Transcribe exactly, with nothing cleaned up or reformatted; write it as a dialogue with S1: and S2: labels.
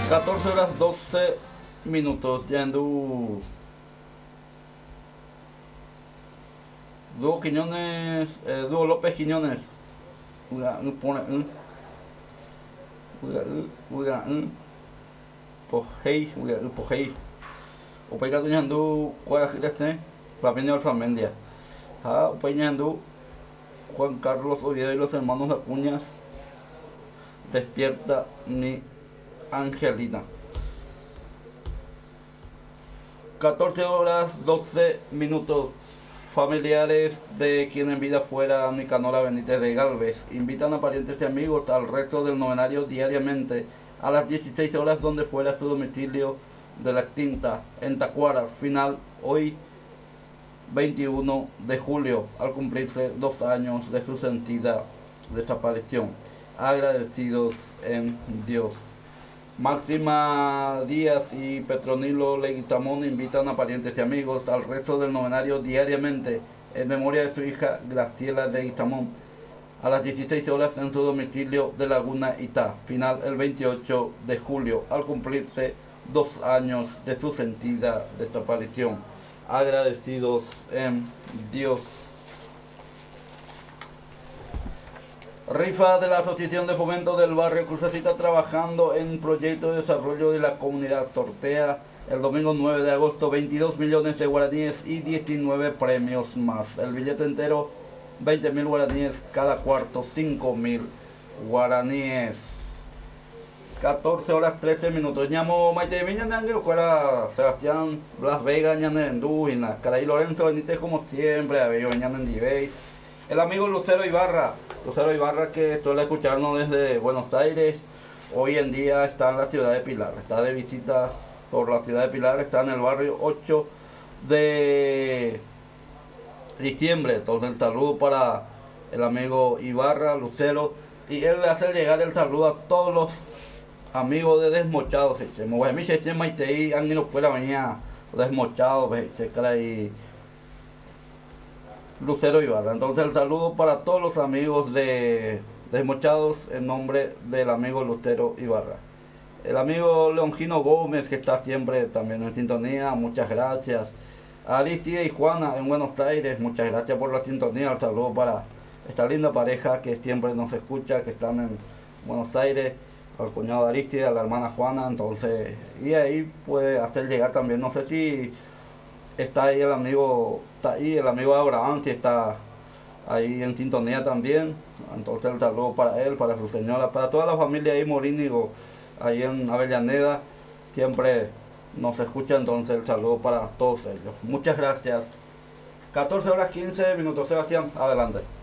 S1: catorce horas doce minutos. Ya andu. Dúo Quiñones. Eh, Dúo López Quiñones. Uga, un, pone, un. Uga, uga, un. Pojei, uga, un pojei. Upaica tuña andu. Cuarajileste. Papeño Alzamendia. Ha, Upaiña andu. Juan Carlos Oviedo y los hermanos Acuñas. Despierta mi Angelina. catorce horas doce minutos. Familiares de quien en vida fuera Nicanora Benítez de Galvez invitan a parientes y amigos al resto del novenario diariamente a las dieciséis horas donde fuera su domicilio de la extinta en Tacuaras. Final hoy veintiuno de julio, al cumplirse dos años de su sentida desaparición. Agradecidos en Dios. Máxima Díaz y Petronilo Leguizamón invitan a parientes y amigos al resto del novenario diariamente en memoria de su hija Graciela Leguizamón a las dieciséis horas en su domicilio de Laguna Itá. Final el veintiocho de julio, al cumplirse dos años de su sentida desaparición. Agradecidos en Dios. Rifa de la Asociación de Fomento del Barrio Crucecita trabajando en proyectos de desarrollo de la comunidad. Sortea el domingo nueve de agosto veintidós millones de guaraníes y diecinueve premios más. El billete entero veinte mil guaraníes, cada cuarto cinco mil guaraníes. catorce horas trece minutos. Ñamo Maite de Viña Nángel, fuera Sebastián Blas Vega, Ñanendú, y Caray Lorenzo Benítez como siempre, Abello Ñanendibey. El amigo Lucero Ibarra, Lucero Ibarra que suele escucharnos desde Buenos Aires, hoy en día está en la ciudad de Pilar, está de visita por la ciudad de Pilar, está en el barrio ocho de diciembre. Entonces el saludo para el amigo Ibarra, Lucero, y él le hace llegar el saludo a todos los amigos de Desmochados. Se me voy a mí, se me y han ido fuera venía Desmochados, se cae Lucero Ibarra. Entonces el saludo para todos los amigos de Desmochados en nombre del amigo Lucero Ibarra. El amigo Leongino Gómez que está siempre también en sintonía, muchas gracias. Alicia y Juana en Buenos Aires, muchas gracias por la sintonía. El saludo para esta linda pareja que siempre nos escucha, que están en Buenos Aires, al cuñado de Alicia, a la hermana Juana. Entonces, y ahí puede hacer llegar también, no sé si está ahí el amigo, está ahí el amigo Abraham, si está ahí en sintonía también. Entonces el saludo para él, para su señora, para toda la familia ahí Morínigo, ahí en Avellaneda, siempre nos escucha. Entonces el saludo para todos ellos. Muchas gracias. catorce horas quince minutos, Sebastián, adelante.